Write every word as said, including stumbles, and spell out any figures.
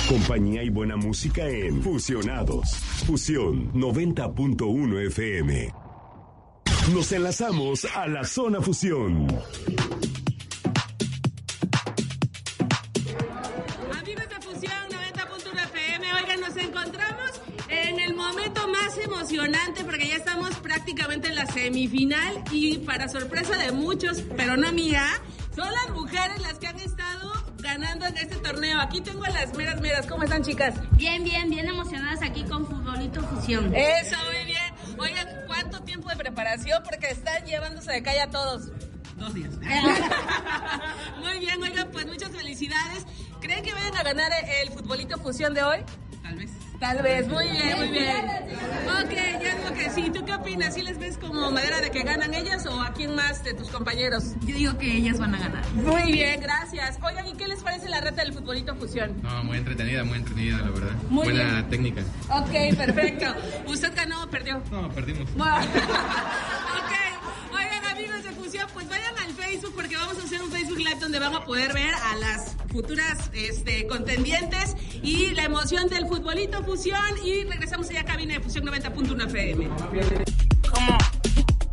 Compañía y buena música en Fusionados. Fusión noventa punto uno F M. Nos enlazamos a la zona fusión. Amigos de Fusión noventa punto uno F M, oigan, nos encontramos en el momento más emocionante porque ya estamos prácticamente en la semifinal y para sorpresa de muchos, pero no mía, son las mujeres las que han estado ganando en este torneo. Aquí tengo a las meras meras. ¿Cómo están, chicas? Bien, bien, bien emocionadas aquí con Futbolito Fusión. Eso, muy bien. Oigan, ¿cuánto tiempo de preparación? Porque están llevándose de calle a todos. Dos días. Muy bien, oigan, pues muchas felicidades. ¿Creen que vayan a ganar el Futbolito Fusión de hoy? Tal vez. Tal vez, muy bien, muy bien. Ok, ya digo que sí. ¿Tú qué opinas? ¿Sí les ves como madera de que ganan ellas o a quién más de tus compañeros? Yo digo que ellas van a ganar. Muy bien, gracias. Oigan, ¿y qué les parece la reta del Futbolito Fusión? No, muy entretenida, muy entretenida, la verdad. Muy Buena bien. técnica. Ok, perfecto. ¿Usted ganó o perdió? No, perdimos. Bueno. Ok, oigan, amigos de Fusión, pues vayan al Facebook porque vamos a hacer un Facebook Live donde van a poder ver a las futuras este, contendientes y la emoción del Futbolito Fusión, y regresamos allá a cabina de Fusión noventa punto uno F M.